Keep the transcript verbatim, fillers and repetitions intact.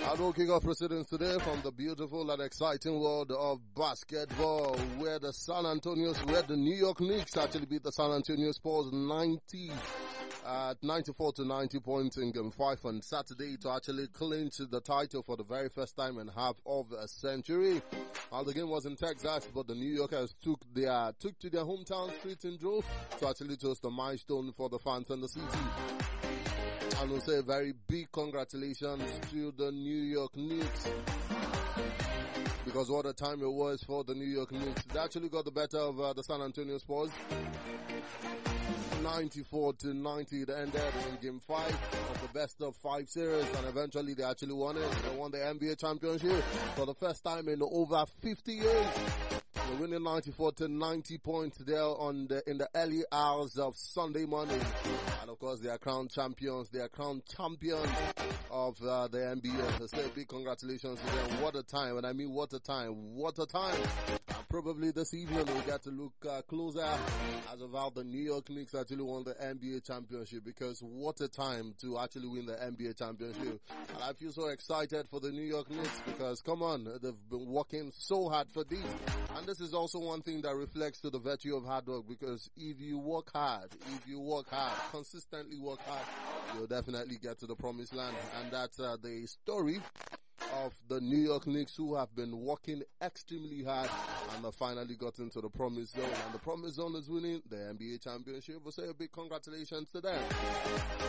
I will kick off proceedings today from the beautiful and exciting world of basketball, where the San Antonio, where the New York Knicks actually beat the San Antonio Spurs ninety at ninety-four to ninety points in game five on Saturday to actually clinch the title for the very first time in half of a century. While the game was in Texas, but the New Yorkers took their took to their hometown streets in drove to actually toast a milestone for the fans in the city. And we'll say a very big congratulations to the New York Knicks, because what a time it was for the New York Knicks. They actually got the better of uh, the San Antonio Spurs. ninety-four to ninety, it ended in game five of the best of five series, and eventually they actually won it. They won the N B A championship for the first time in over fifty years. They're winning ninety-four to ninety points there on the, in the early hours of Sunday morning. And of course, they are crowned champions. They are crowned champions of uh, the N B A. So say a big congratulations to them. What a time. And I mean, what a time. What a time. And probably this evening we get to look uh, closer as of how the New York Knicks actually won the N B A championship, because what a time to actually win the N B A championship. And I feel so excited for the New York Knicks, because come on, they've been working so hard for this. And this is also one thing that reflects to the virtue of hard work, because if you work hard, if you work hard, consistently work hard, you'll definitely get to the promised land. And that's uh, the story of the New York Knicks, who have been working extremely hard and have finally gotten to the promised zone. And the promised zone is winning the N B A championship. We'll say a big congratulations to them.